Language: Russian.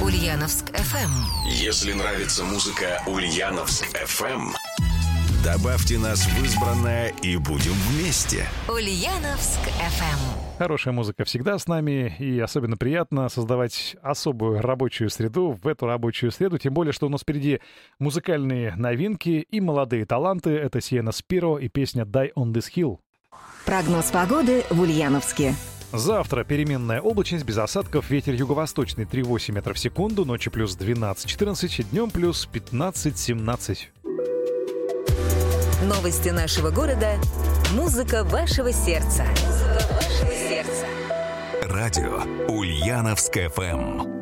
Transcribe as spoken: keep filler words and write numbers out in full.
Ульяновск эф эм. Если нравится музыка Ульяновск эф эм, добавьте нас в избранное и будем вместе. Ульяновск эф эм. Хорошая музыка всегда с нами, и особенно приятно создавать особую рабочую среду в эту рабочую среду, тем более, что у нас впереди музыкальные новинки и молодые таланты. Это Сиена Спиро и песня «Die on this hill». Прогноз погоды в Ульяновске. Завтра переменная облачность, без осадков, ветер юго-восточный три целых восемь метров в секунду, ночью плюс двенадцать-четырнадцать, днем плюс пятнадцать-семнадцать. Новости нашего города. Музыка вашего сердца. Музыка вашего сердца. Радио Ульяновск эф эм.